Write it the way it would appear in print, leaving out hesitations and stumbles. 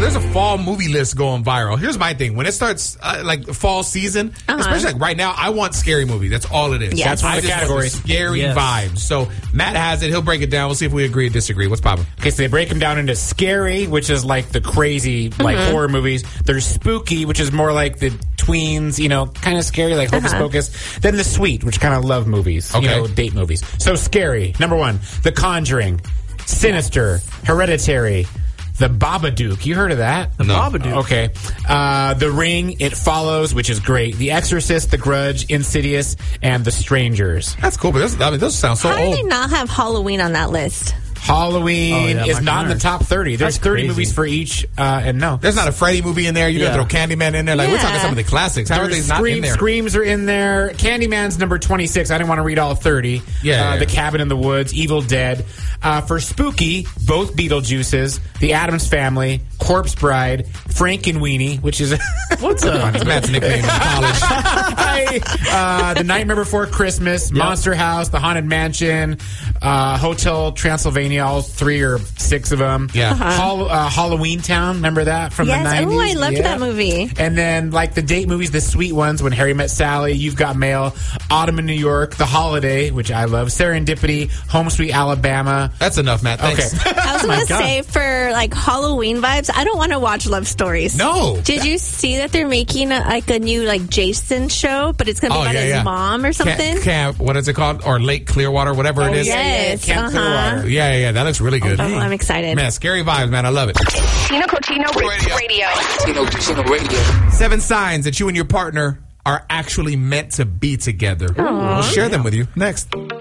there's a fall movie list going viral. Here's my thing. When it starts, like, fall season, especially like right now, I want scary movie. That's all it is. Yes. That's one of the categories. Scary vibes. So Matt has it. He'll break it down. We'll see if we agree or disagree. What's poppin'? Okay, so they break them down into scary, which is like the crazy, like horror movies. There's spooky, which is more like the tweens, you know, kind of scary, like Hocus Pocus. Then the sweet, which kind of love movies, you know, date movies. So scary, number 1, The Conjuring, Sinister, Hereditary, The Babadook. You heard of that? The Babadook. Okay. The Ring, It Follows, which is great. The Exorcist, The Grudge, Insidious, and The Strangers. That's cool, but those sound so How old. do they not have Halloween on that list? Halloween is not in the top 30. There's 30 movies for each, and no. There's not a Freddy movie in there. You're going to throw Candyman in there. Like, we're talking some of the classics. How are they not in there? Screams are in there. Candyman's number 26. I didn't want to read all 30. The Cabin in the Woods, Evil Dead. For spooky, both Beetlejuices, The Addams Family, Corpse Bride, Frankenweenie, which is what's up? It's Matt's nickname in college. The Nightmare Before Christmas, Monster House, The Haunted Mansion, Hotel Transylvania, all 3 or 6 of them. Halloween Town, remember that from the 90s? Oh, I loved that movie. And then like the date movies, the sweet ones, When Harry Met Sally, You've Got Mail, Autumn in New York, The Holiday, which I love, Serendipity, Home Sweet Alabama. That's enough, Matt. Thanks. Okay. I was going to say, for like Halloween vibes, I don't want to watch love stories. No. Did you see that they're making a new like Jason show, but it's going to be about his mom or something? Camp, what is it called? Or Lake Clearwater, whatever it is. Yes. Camp Clearwater. Yeah, that looks really good. Oh, I'm excited. Man, scary vibes, man. I love it. Tino Cochino Radio. Tino Cochino Radio. 7 signs that you and your partner are actually meant to be together. We'll share them with you next.